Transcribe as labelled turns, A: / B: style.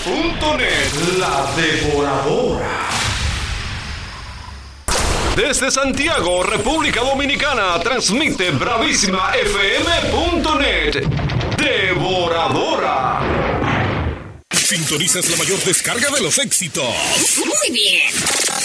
A: La Devoradora. Desde Santiago, República Dominicana, transmite bravísimafm.net. Devoradora.
B: Sintonizas la mayor descarga de los éxitos.
C: Muy bien.